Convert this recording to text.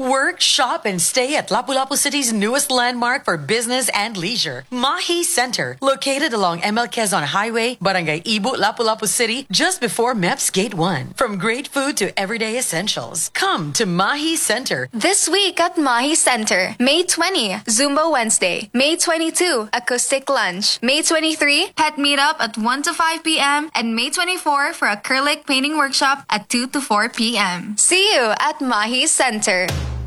Work, shop, and stay at Lapu-Lapu City's newest landmark for business and leisure, Mahi Center, located along ML Quezon Highway, Barangay Ibu, Lapu-Lapu City, just before MEPS Gate 1. From great food to everyday essentials, come to Mahi Center. This week at Mahi Center, May 20, Zumba Wednesday. May 22, Acoustic Lunch. May 23, Pet Meetup at 1 to 5 p.m. And May 24 for acrylic painting workshop at 2 to 4 p.m. See you at Mahi Center.